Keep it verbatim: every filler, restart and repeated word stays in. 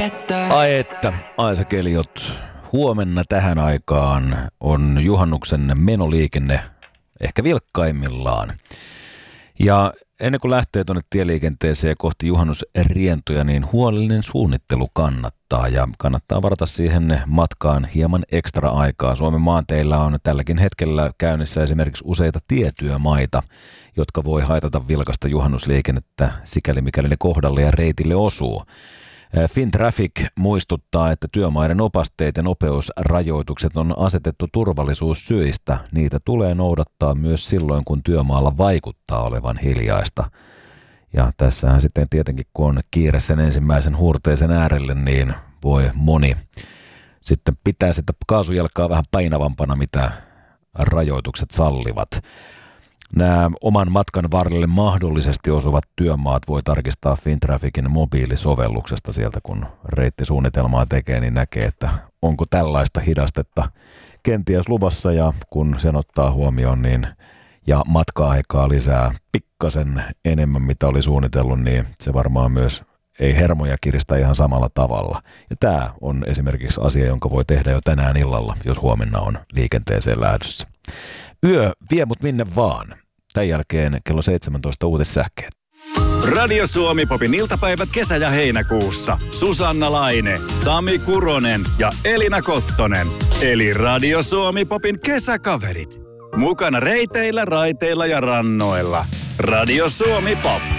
että. Ai että, Aisa Keliot. Huomenna tähän aikaan on juhannuksen menoliikenne ehkä vilkkaimmillaan. Ja ennen kuin lähtee tuonne tieliikenteeseen kohti juhannusrientoja, niin huolellinen suunnittelu kannattaa. Ja kannattaa varata siihen matkaan hieman ekstra aikaa. Suomen maanteillä on tälläkin hetkellä käynnissä esimerkiksi useita tietyömaita, jotka voi haitata vilkasta juhannusliikennettä sikäli mikäli ne kohdalle ja reitille osuu. Fintraffic muistuttaa, että työmaiden opasteet ja nopeusrajoitukset on asetettu turvallisuussyistä. Niitä tulee noudattaa myös silloin, kun työmaalla vaikuttaa olevan hiljaista. Ja tässähän sitten tietenkin, kun on kiire sen ensimmäisen huurteisen äärelle, niin voi moni sitten pitää sitä kaasujalkaa vähän painavampana, mitä rajoitukset sallivat. Nämä oman matkan varrelle mahdollisesti osuvat työmaat voi tarkistaa Fintrafficin mobiilisovelluksesta sieltä, kun reittisuunnitelmaa tekee, niin näkee, että onko tällaista hidastetta kenties luvassa, ja kun sen ottaa huomioon niin, ja matka-aikaa lisää pikkasen enemmän mitä oli suunnitellut, niin se varmaan myös ei hermoja kiristä ihan samalla tavalla. Ja tämä on esimerkiksi asia, jonka voi tehdä jo tänään illalla, jos huomenna on liikenteeseen lähdössä. Yö vie mut minne vaan. Tämän jälkeen kello seitsemäntoista uutissähkeet. Radio Suomi Popin iltapäivät kesä- ja heinäkuussa. Susanna Laine, Sami Kuronen ja Elina Kottonen. Eli Radio Suomi Popin kesäkaverit. Mukana reiteillä, raiteilla ja rannoilla. Radio Suomi Pop.